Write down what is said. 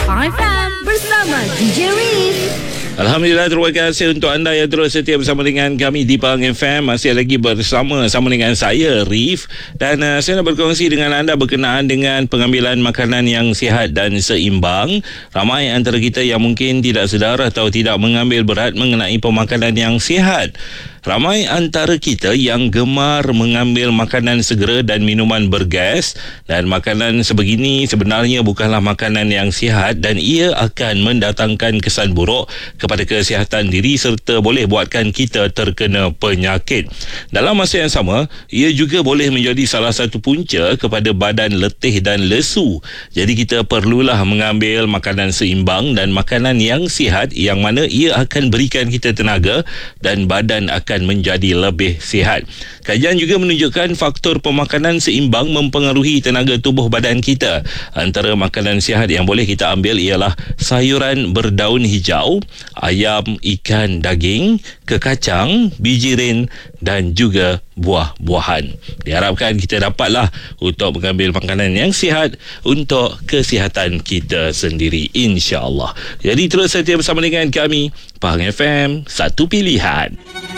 Faham FM bersama DJ Reef. Alhamdulillah, terima kasih untuk anda yang terus setia bersama dengan kami di Pahang FM. Masih lagi bersama dengan saya, Reef. Dan saya nak berkongsi dengan anda berkenaan dengan pengambilan makanan yang sihat dan seimbang. Ramai antara kita yang mungkin tidak sedar atau tidak mengambil berat mengenai pemakanan yang sihat. Ramai antara kita yang gemar mengambil makanan segera dan minuman bergas, dan makanan sebegini sebenarnya bukanlah makanan yang sihat dan ia akan mendatangkan kesan buruk kepada kesihatan diri serta boleh buatkan kita terkena penyakit. Dalam masa yang sama, ia juga boleh menjadi salah satu punca kepada badan letih dan lesu. Jadi kita perlulah mengambil makanan seimbang dan makanan yang sihat yang mana ia akan berikan kita tenaga dan badan akan menjadi lebih sihat. Kajian juga menunjukkan faktor pemakanan seimbang mempengaruhi tenaga tubuh badan kita. Antara makanan sihat yang boleh kita ambil ialah sayuran berdaun hijau, ayam, ikan, daging, kekacang, bijirin dan juga buah-buahan. Diharapkan kita dapatlah untuk mengambil makanan yang sihat untuk kesihatan kita sendiri, insya-Allah. Jadi terus setia bersama dengan kami, Pahang FM, satu pilihan.